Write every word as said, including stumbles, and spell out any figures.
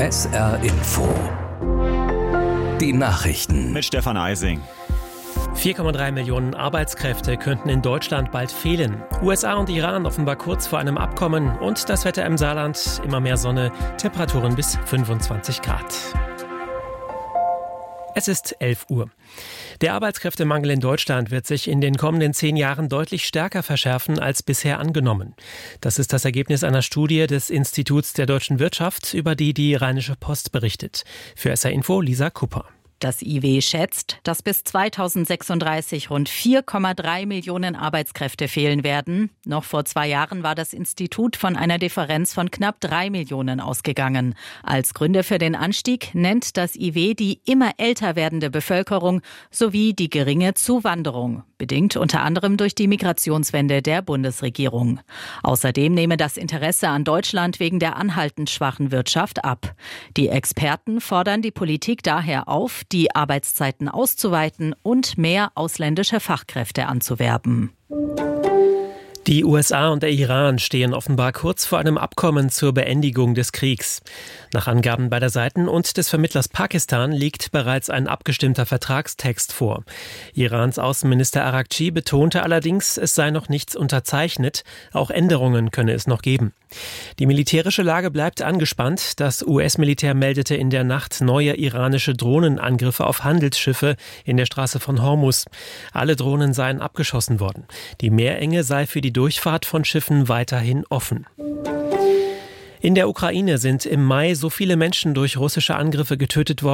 S R Info. Die Nachrichten Mit Stefan Eising. vier Komma drei Millionen Arbeitskräfte könnten in Deutschland bald fehlen. U S A und Iran offenbar kurz vor einem Abkommen und das Wetter im Saarland, immer mehr Sonne, Temperaturen bis fünfundzwanzig Grad. Es ist elf Uhr. Der Arbeitskräftemangel in Deutschland wird sich in den kommenden zehn Jahren deutlich stärker verschärfen als bisher angenommen. Das ist das Ergebnis einer Studie des Instituts der deutschen Wirtschaft, über die die Rheinische Post berichtet. Für S R Info Lisa Kupper. Das I W schätzt, dass bis zweitausendsechsunddreißig rund vier Komma drei Millionen Arbeitskräfte fehlen werden. Noch vor zwei Jahren war das Institut von einer Differenz von knapp drei Millionen ausgegangen. Als Gründe für den Anstieg nennt das I W die immer älter werdende Bevölkerung sowie die geringe Zuwanderung, bedingt unter anderem durch die Migrationswende der Bundesregierung. Außerdem nehme das Interesse an Deutschland wegen der anhaltend schwachen Wirtschaft ab. Die Experten fordern die Politik daher auf, die Arbeitszeiten auszuweiten und mehr ausländische Fachkräfte anzuwerben. Die U S A und der Iran stehen offenbar kurz vor einem Abkommen zur Beendigung des Kriegs. Nach Angaben beider Seiten und des Vermittlers Pakistan liegt bereits ein abgestimmter Vertragstext vor. Irans Außenminister Araghchi betonte allerdings, es sei noch nichts unterzeichnet, auch Änderungen könne es noch geben. Die militärische Lage bleibt angespannt. Das U S-Militär meldete in der Nacht neue iranische Drohnenangriffe auf Handelsschiffe in der Straße von Hormuz. Alle Drohnen seien abgeschossen worden. Die Meerenge sei für die Durchfahrt von Schiffen weiterhin offen. In der Ukraine sind im Mai so viele Menschen durch russische Angriffe getötet worden